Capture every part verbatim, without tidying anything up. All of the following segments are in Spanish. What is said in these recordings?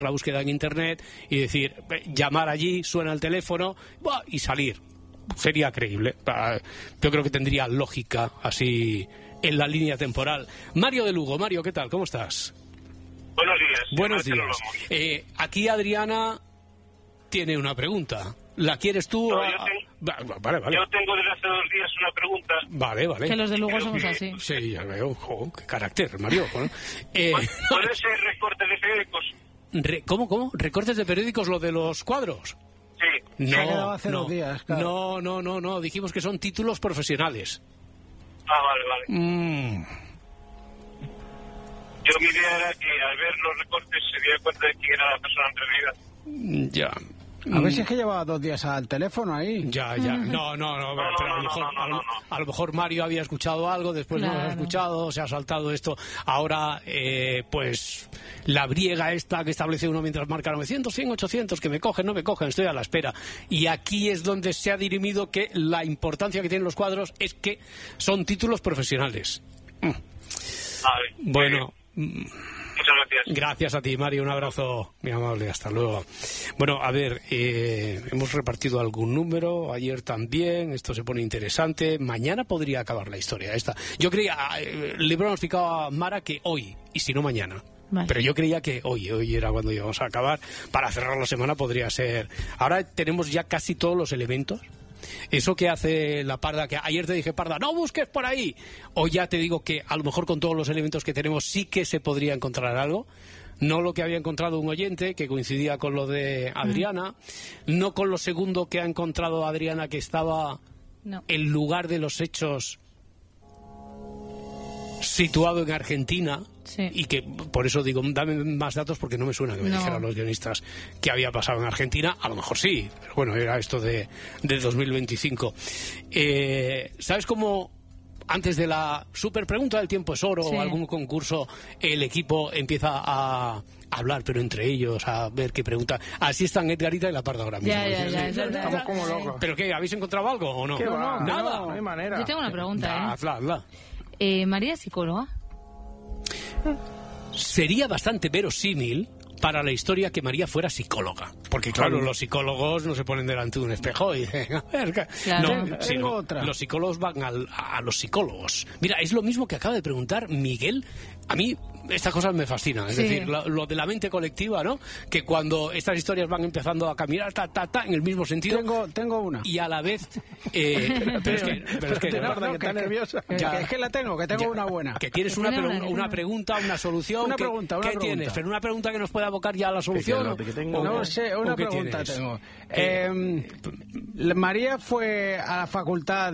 la búsqueda en internet y decir, llamar allí, suena el teléfono y salir. Sería creíble. Yo creo que tendría lógica así en la línea temporal. Mario de Lugo. Mario, ¿qué tal? ¿Cómo estás? Buenos días. Buenos días. Eh, aquí Adriana tiene una pregunta. ¿La quieres tú? No, a... yo, tengo, vale, vale. yo tengo desde hace dos días una pregunta. Vale, vale. Que los de Lugo Creo somos que... así. Sí, ya veo. Jo, qué carácter, Mario. ¿no? Eh... ¿Puede ser recorte de periódicos? Re... ¿Cómo, cómo? ¿Recortes de periódicos lo de los cuadros? Sí. No, Se ha quedado hace no, dos días, claro. no, no, no, no. Dijimos que son títulos profesionales. Ah, vale, vale. Mm. Yo mi idea era que al ver los recortes se diera cuenta de quién era la persona en realidad. Ya. A ver si es que llevaba dos días al teléfono ahí. Ya, ya. No, no, no. No, Pero a, no, lo no, mejor, no, no, a, lo, no, no. a lo mejor Mario había escuchado algo, después no lo ha Claro. escuchado, se ha saltado esto. Ahora, eh, pues, la briega esta que establece uno mientras marca novecientos, cien, ochocientos, que me cogen, no me cogen, estoy a la espera. Y aquí es donde se ha dirimido que la importancia que tienen los cuadros es que son títulos profesionales. Mm. Vale. Bueno. Eh, muchas gracias. Gracias a ti, Mario. Un abrazo muy amable. Hasta luego. Bueno, a ver, eh, hemos repartido algún número. Ayer también. Esto se pone interesante. Mañana podría acabar la historia esta. Yo creía, eh, le pronosticaba a Mara que hoy, y si no mañana. Vale. Pero yo creía que hoy, hoy era cuando íbamos a acabar. Para cerrar la semana podría ser. Ahora tenemos ya casi todos los elementos. Eso que hace la Parda, que ayer te dije, Parda, no busques por ahí. Hoy ya te digo que a lo mejor con todos los elementos que tenemos sí que se podría encontrar algo. No lo que había encontrado un oyente, que coincidía con lo de Adriana. Mm. No con lo segundo que ha encontrado Adriana, que estaba No. el lugar de los hechos situado en Argentina. Sí. Y que por eso digo, dame más datos porque no me suena que me No. dijeran los guionistas que había pasado en Argentina. A lo mejor sí, pero bueno, era esto de, de dos mil veinticinco. Eh, ¿Sabes cómo antes de la super pregunta del tiempo es oro Sí. o algún concurso el equipo empieza a hablar, pero entre ellos, a ver qué pregunta? Así están Edgarita y la Parda ahora mismo. Ya, ya, Sí, ya, sí. es verdad. Estamos como locos. ¿Pero qué? ¿Habéis encontrado algo o no? ¿Qué va? Nada. No, no hay manera. Yo tengo una pregunta, Ya, ¿eh? hazla, hazla. eh María es psicóloga. Sería bastante verosímil para la historia que María fuera psicóloga. Porque, claro, los psicólogos no se ponen delante de un espejo y dicen, a ver, ¿qué? Claro. No, Tengo sino otra. los psicólogos van al- a, a los psicólogos. Mira, es lo mismo que acaba de preguntar Miguel. A mí estas cosas me fascinan. Es Sí. decir, lo, lo de la mente colectiva, ¿no? Que cuando estas historias van empezando a caminar, ta, ta, ta, en el mismo sentido... Tengo, tengo una. Y a la vez... eh, pero es que... Pero es que No, no, no, que está nerviosa. Que, Ya. que es que la tengo, que tengo ya, una buena. Que tienes Que una, tiene pregu- una- una pregunta, una solución. Una ¿qué- pregunta, una ¿Qué pregunta. tienes? ¿Pero una pregunta que nos pueda abocar ya a la solución? Que tengo- ¿O- No o- sé, o una qué pregunta tienes? tengo. Eh, Eh, la- María fue a la facultad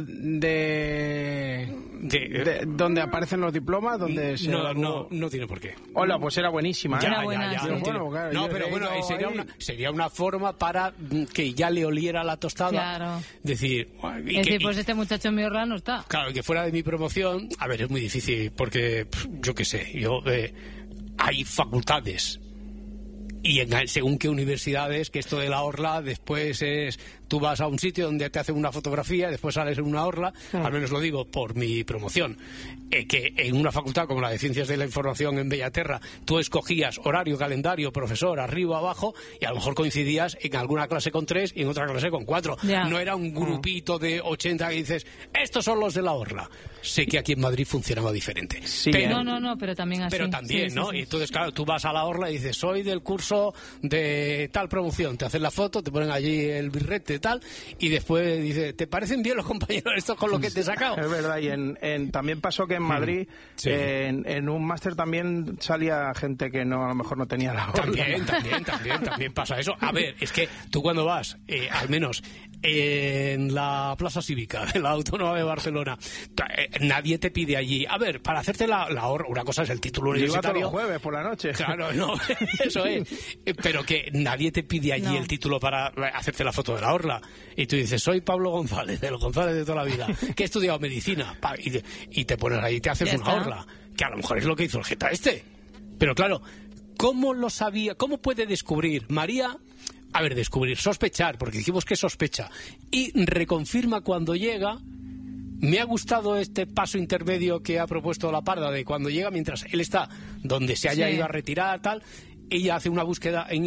de, de- de- donde aparecen los diplomas, donde se no, evaluó- no, no tiene por qué. Hola, pues era buenísima. Ya, Era ya, buena, ya, sí. no Pero tiene- bueno, claro, no, yo pero he bueno, ido eh, sería ahí. una, sería una forma para mm, que ya le oliera la tostada. Claro. Decir, y Es que- decir, pues y- este muchacho en mi orla no está. claro, que fuera de mi promoción, a ver, es muy difícil porque, pf, yo qué sé, yo eh, hay facultades. Y en, según qué universidades, que esto de la orla después es, tú vas a un sitio donde te hacen una fotografía, después sales en una orla, al menos lo digo por mi promoción, eh, que en una facultad como la de Ciencias de la Información en Bellaterra, tú escogías horario, calendario, profesor, arriba, abajo, y a lo mejor coincidías en alguna clase con tres y en otra clase con cuatro. Ya. No era un grupito de ochenta que dices, estos son los de la orla. Sé que aquí en Madrid funcionaba diferente. Sí, pero, No, no, no, pero también así. pero también, Sí, sí, ¿no? sí. Y entonces, claro, tú vas a la orla y dices, soy del curso de tal promoción, te hacen la foto, te ponen allí el birrete tal, y después dices, ¿te parecen bien los compañeros estos con lo que te he sacado? Es verdad, y en, en- también pasó que en Madrid, Sí. en, en un máster también salía gente que no a lo mejor no tenía la También, también, también, también pasa eso. A ver, es que tú cuando vas, eh, al menos en la Plaza Cívica de la Autónoma de Barcelona, ta- eh, nadie te pide allí, a ver, para hacerte la, la hor- una cosa es el título Yo iba todos universitario. los jueves por la noche. Claro, no, eso es. Eh, Pero que nadie te pide allí No. el título para hacerte la foto de la orla. Y tú dices, soy Pablo González, de los González de toda la vida, que he estudiado medicina. Pa, y, te, y te pones ahí y te haces Ya una está. orla. Que a lo mejor es lo que hizo el Jeta este. Pero claro, ¿cómo lo sabía? ¿Cómo puede descubrir María? A ver, descubrir, sospechar, porque dijimos que sospecha. Y reconfirma cuando llega. Me ha gustado este paso intermedio que ha propuesto la Parda de cuando llega mientras él está donde se haya Sí. ido a retirar tal ella hace una búsqueda en